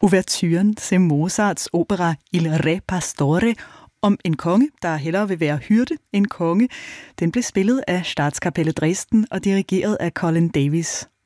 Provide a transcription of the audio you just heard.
Ouverturen til Mozarts opera Il Re Pastore om en konge, der hellere vil være hyrde end konge. Den blev spillet af Statskapellet Dresden og dirigeret af Colin Davis.